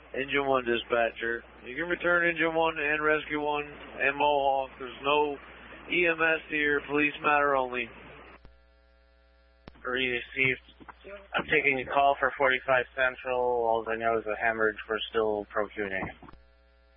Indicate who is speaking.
Speaker 1: Engine 1 dispatcher. You can return Engine 1 and Rescue 1 and Mohawk. There's no EMS here. Police matter only.
Speaker 2: Received. I'm taking a call for 45 Central. All I know is a hemorrhage. We're still procuring.